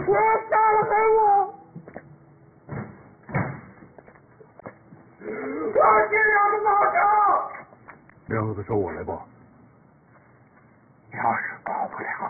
别杀了给我！抓紧两个马上！ 梁子说：“我来报。 要是报不了，